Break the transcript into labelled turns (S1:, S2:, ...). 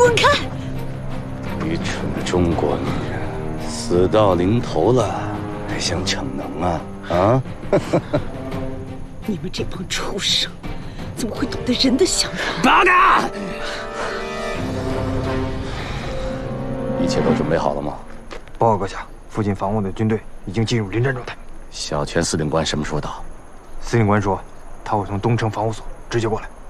S1: 滚开！
S2: 愚蠢的中国女人，死到临头了还想逞能啊？啊！
S1: 你们这帮畜生，怎么会懂得人的想法？
S2: 八嘎！一切都准备好了吗？
S3: 报告阁下，附近防务的军队已经进入临战状态。
S2: 小泉司令官什么时候到？
S3: 司令官说，他会从东城防务所直接过来。